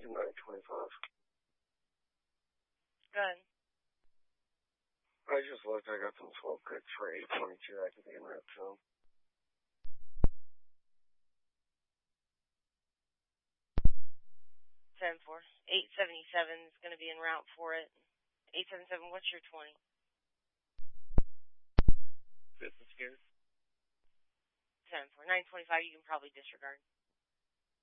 do 925. Good. I just looked. I got some 12 picks for 822. I could be in route to them. Ten four. 877 is going to be en route for it. 877. What's your 20? Business gear. 10 4. 925. You can probably disregard.